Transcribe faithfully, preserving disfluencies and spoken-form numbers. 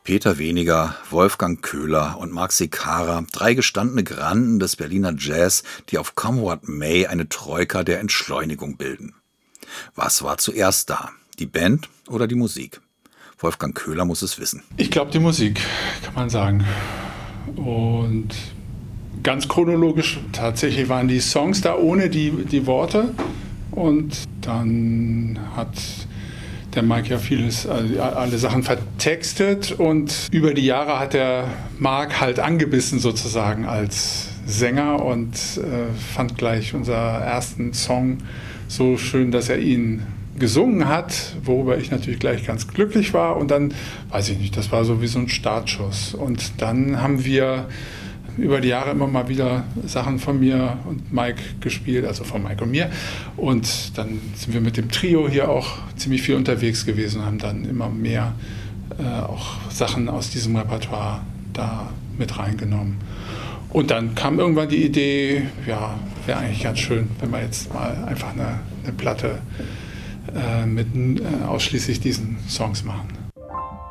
Peter Weniger, Wolfgang Köhler und Marc Secara, drei gestandene Granden des Berliner Jazz, die auf Come What May eine Troika der Entschleunigung bilden. Was war zuerst da? Die Band oder die Musik? Wolfgang Köhler muss es wissen. Ich glaube, die Musik, kann man sagen. Und ganz chronologisch, tatsächlich waren die Songs da ohne die, die Worte. Und dann hat der Mike ja vieles, also alle Sachen vertextet. Und über die Jahre hat der Marc halt angebissen sozusagen als Sänger und äh, fand gleich unseren ersten Song so schön, dass er ihn gesungen hat, worüber ich natürlich gleich ganz glücklich war. Und dann, weiß ich nicht, das war so wie so ein Startschuss. Und dann haben wir über die Jahre immer mal wieder Sachen von mir und Mike gespielt, also von Mike und mir. Und dann sind wir mit dem Trio hier auch ziemlich viel unterwegs gewesen und haben dann immer mehr äh, auch Sachen aus diesem Repertoire da mit reingenommen. Und dann kam irgendwann die Idee, ja, wäre eigentlich ganz schön, wenn wir jetzt mal einfach eine, eine Platte äh, mit äh, ausschließlich diesen Songs machen.